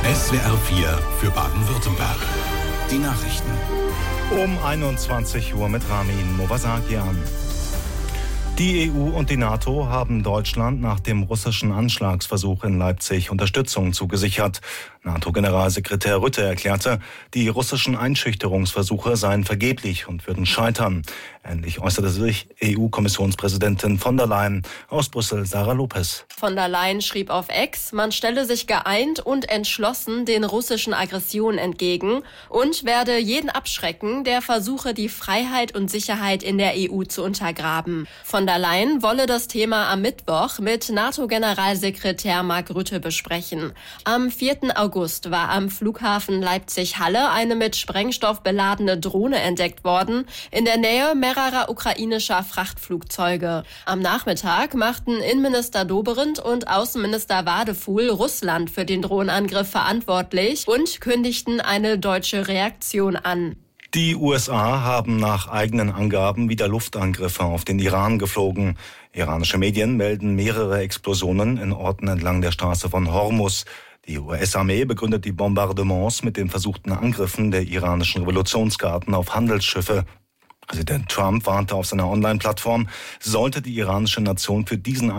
SWR 4 für Baden-Württemberg. Die Nachrichten. Um 21 Uhr mit Ramin Movasakian. Die EU und die NATO haben Deutschland nach dem russischen Anschlagsversuch in Leipzig Unterstützung zugesichert. NATO-Generalsekretär Rutte erklärte, die russischen Einschüchterungsversuche seien vergeblich und würden scheitern. Ähnlich äußerte sich EU-Kommissionspräsidentin von der Leyen. Aus Brüssel Sarah Lopez. Von der Leyen schrieb auf X, man stelle sich geeint und entschlossen den russischen Aggressionen entgegen und werde jeden abschrecken, der versuche, die Freiheit und Sicherheit in der EU zu untergraben. Von der Leyen wolle das Thema am Mittwoch mit NATO-Generalsekretär Mark Rutte besprechen. Am 4. August war am Flughafen Leipzig-Halle eine mit Sprengstoff beladene Drohne entdeckt worden, in der Nähe mehrerer ukrainischer Frachtflugzeuge. Am Nachmittag machten Innenminister Dobrindt und Außenminister Wadefuhl Russland für den Drohnenangriff verantwortlich und kündigten eine deutsche Reaktion an. Die USA haben nach eigenen Angaben wieder Luftangriffe auf den Iran geflogen. Iranische Medien melden mehrere Explosionen in Orten entlang der Straße von Hormuz. Die US-Armee begründet die Bombardements mit den versuchten Angriffen der iranischen Revolutionsgarden auf Handelsschiffe. Präsident Trump warnte auf seiner Online-Plattform, sollte die iranische Nation für diesen